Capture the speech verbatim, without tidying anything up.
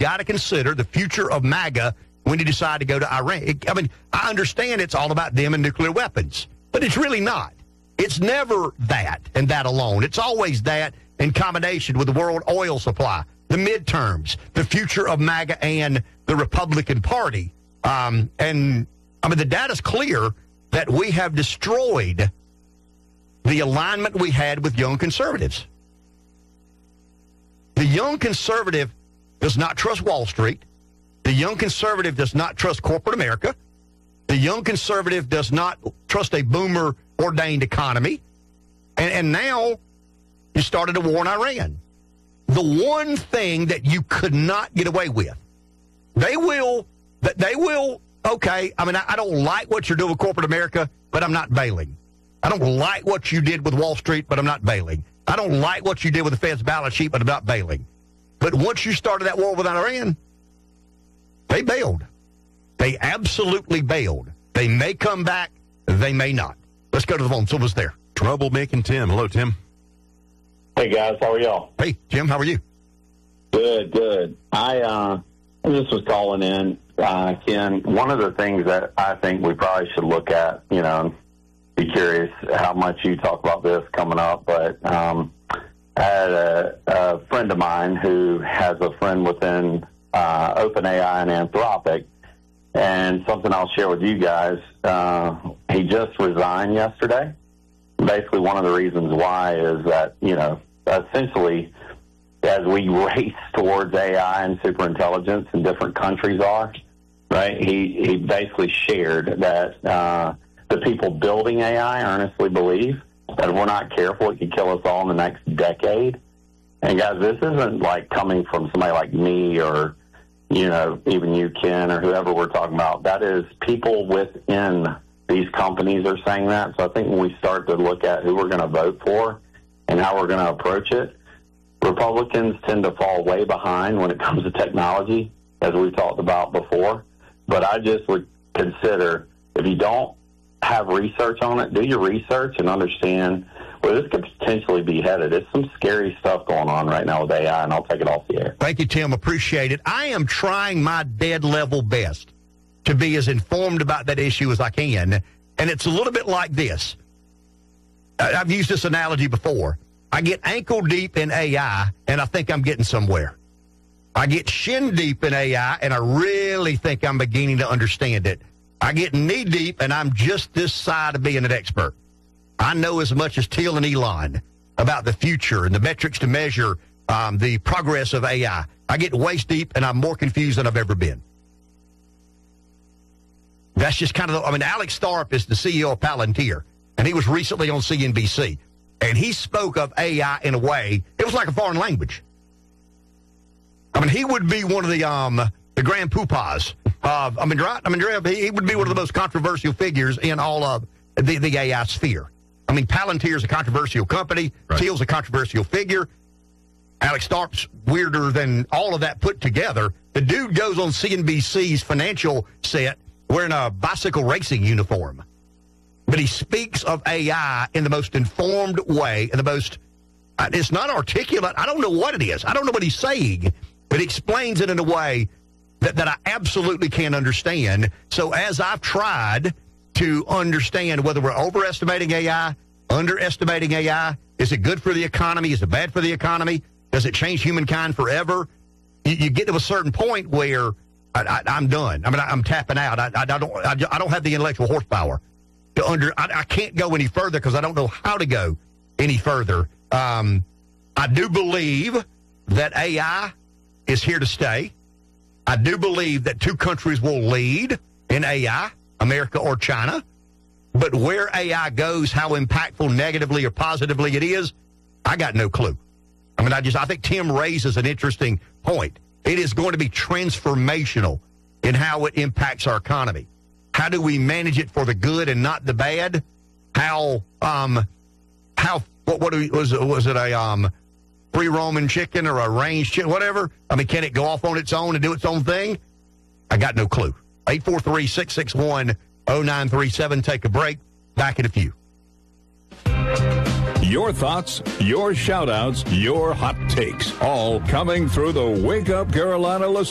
got to consider the future of MAGA when you decide to go to Iran. It, I mean, I understand it's all about them and nuclear weapons, but it's really not. It's never that and that alone. It's always that in combination with the world oil supply, the midterms, the future of MAGA and the Republican Party. Um, and, I mean, the data's clear that we have destroyed the alignment we had with young conservatives. The young conservative does not trust Wall Street. The young conservative does not trust corporate America. The young conservative does not trust a boomer-ordained economy. And, and now you started a war in Iran. The one thing that you could not get away with, they will, they will, okay, I mean, I, I don't like what you're doing with corporate America, but I'm not bailing. I don't like what you did with Wall Street, but I'm not bailing. I don't like what you did with the Fed's balance sheet, but I'm not bailing. But once you started that war with Iran, they bailed. They absolutely bailed. They may come back. They may not. Let's go to the phone. Someone's there. Troublemaking Tim. Hello, Tim. Hey, guys. How are y'all? Hey, Jim. How are you? Good, good. I uh, just was calling in, uh, Ken. One of the things that I think we probably should look at, you know, be curious how much you talk about this coming up, but um, I had a, a friend of mine who has a friend within uh, OpenAI and Anthropic, and something I'll share with you guys. Uh, he just resigned yesterday. Basically, one of the reasons why is that, you know, essentially, as we race towards A I and superintelligence and different countries are, right, he, he basically shared that uh, the people building A I earnestly believe that if we're not careful, it could kill us all in the next decade. And, guys, this isn't, like, coming from somebody like me or, you know, even you, Ken, or whoever we're talking about. That is people within these companies are saying that. So I think when we start to look at who we're going to vote for and how we're going to approach it, Republicans tend to fall way behind when it comes to technology, as we've talked about before. But I just would consider, if you don't have research on it, do your research and understand where this could potentially be headed. There's some scary stuff going on right now with A I, and I'll take it off the air. Thank you, Tim. Appreciate it. I am trying my dead-level best to be as informed about that issue as I can, and it's a little bit like this. I've used this analogy before. I get ankle-deep in A I, and I think I'm getting somewhere. I get shin-deep in A I, and I really think I'm beginning to understand it. I get knee-deep, and I'm just this side of being an expert. I know as much as Teal and Elon about the future and the metrics to measure um, the progress of A I. I get waist-deep, and I'm more confused than I've ever been. That's just kind of, the, I mean, Alex Tharp is the C E O of Palantir, and he was recently on C N B C, and he spoke of A I in a way, it was like a foreign language. I mean, he would be one of the um, the grand poobahs of, I mean, right? I mean, he would be one of the most controversial figures in all of the, the A I sphere. I mean, Palantir is a controversial company. Right. Teal's a controversial figure. Alex Tharp's weirder than all of that put together. The dude goes on C N B C's financial set wearing a bicycle racing uniform. But he speaks of A I in the most informed way, in the most, uh, it's not articulate. I don't know what it is. I don't know what he's saying, but he explains it in a way that, that I absolutely can't understand. So as I've tried to understand whether we're overestimating A I, underestimating A I, is it good for the economy? Is it bad for the economy? Does it change humankind forever? You, you get to a certain point where I, I, I'm done. I mean, I, I'm tapping out. I, I, I don't. I, I don't have the intellectual horsepower to under. I, I can't go any further because I don't know how to go any further. Um, I do believe that A I is here to stay. I do believe that two countries will lead in A I, America or China. But where A I goes, how impactful negatively or positively it is, I got no clue. I mean, I just I think Tim raises an interesting point. It is going to be transformational in how it impacts our economy. How do we manage it for the good and not the bad? How, um, how, what, what do we, was it, was it a, um, free roaming chicken or a range chicken, whatever? I mean, can it go off on its own and do its own thing? I got no clue. eight four three, six six one, oh nine three seven. Take a break. Back in a few. Your thoughts, your shout-outs, your hot takes, all coming through the Wake Up Carolina